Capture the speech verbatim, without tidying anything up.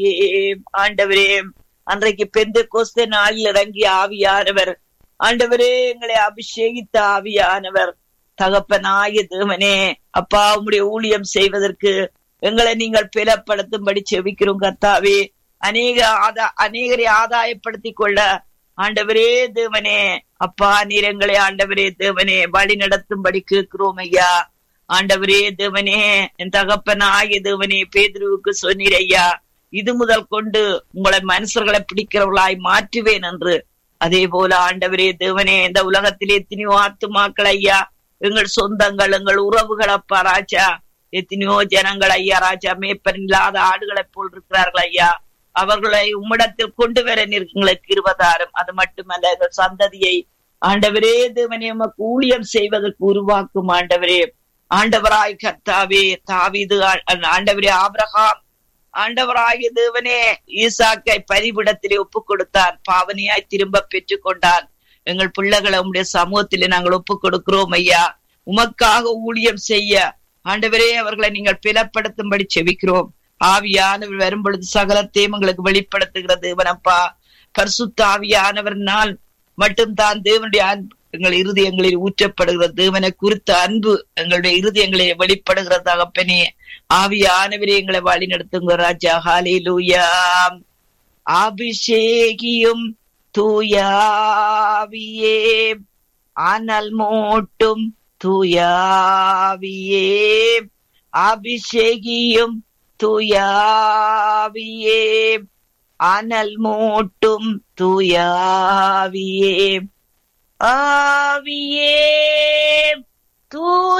ஆண்டவரே, அன்றைக்கு பெந்தெக்கோஸ்தே நாளில் இறங்கிய ஆவியானவர், ஆண்டவரே எங்களை அபிஷேகித்த ஆவியானவர், தகப்பனாய தேவனே அப்பா, உம்முடைய ஊழியம் செய்வதற்கு எங்களை நீங்கள் பலப்படுத்தும்படி செபிக்கிறோம் கர்த்தாவே. அநேக ஆதா அநேகரை ஆதாயப்படுத்திக் கொள்ள ஆண்டவரே தேவனே அப்பா, நீர் எங்களை ஆண்டவரே தேவனே வழி நடத்தும்படி கேட்கிறோம் ஐயா. ஆண்டவரே தேவனே, என் தகப்பனாகிய தேவனே, பேதுருவுக்கு சொன்னீர் ஐயா, இது முதல் கொண்டு உங்களை மனுஷர்களை பிடிக்கிறவர்களாய் மாற்றுவேன் என்று. அதே போல ஆண்டவரே தேவனே, இந்த உலகத்திலே எத்தனையோ ஆத்துமாக்கள் ஐயா, எங்கள் சொந்தங்கள், எங்கள் உறவுகள் அப்பா ராஜா, எத்தனையோ ஜனங்கள் ஐயா ராஜா, மேய்ப்பன் இல்லாத ஆடுகளை போல் இருக்கிறார்கள் ஐயா. அவர்களை உம்மிடத்தில் கொண்டு வர எங்களுக்கு இருபதாயிரம். அது மட்டுமல்ல, எங்கள் சந்ததியை ஆண்டவரே தேவனே உமக்கு ஊழியம் செய்வதற்கு உருவாக்கும் ஆண்டவரே. ஆண்டவராய் கர்த்தாவே, தாவீது ஆண்டவரே, ஆபிரகாம் ஆண்டவராகிய தேவனே ஈசாக்கை பரிபிடத்திலே ஒப்பு கொடுத்தார், பாவனையாய் திரும்ப பெற்றுக் கொண்டார். எங்கள் பிள்ளைகளை உம்முடைய சமூகத்திலே நாங்கள் ஒப்பு கொடுக்கிறோம் ஐயா. உமக்காக ஊழியம் செய்ய ஆண்டவரே அவர்களை நீங்கள் பலப்படுத்தும்படி செபிக்கிறோம். ஆவியானவர் வரும் பொழுது சகலத்தையும் எங்களுக்கு வெளிப்படுத்துகிற தேவனப்பா. பரிசுத்த ஆவியானவர்னால் மட்டும் தான் தேவனுடைய அன்பு எங்கள் இருதயங்களில் ஊற்றப்படுகிற தேவனை குறித்த அன்பு எங்களுடைய இருதயங்களில் வெளிப்படுகிற தகப்பனே. ஆவியானவரே எங்களை வழி நடத்துங்க ராஜா. ஹல்லேலூயா. அபிஷேகியும் தூயாவியே, அனல் மூட்டும் தூயாவியே, அபிஷேகியும் தூயாவியே, அனல் மூட்டும் தூயாவியே, ஆவியே தூ